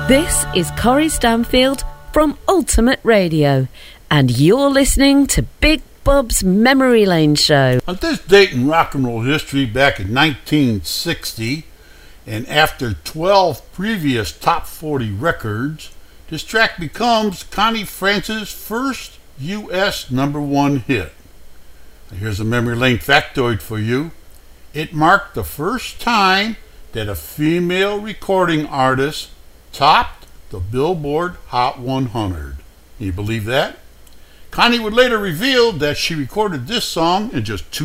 This is Corrie Stanfield from Ultimate Radio, and you're listening to Big Bob's Memory Lane Show. On this date in rock and roll history, back in 1960, and after 12 previous top 40 records, this track becomes Connie France's first U.S. number one hit. Now here's a memory lane factoid for you. It marked the first time that a female recording artist topped the Billboard Hot 100. Can you believe that? Connie would later reveal that she recorded this song in just 2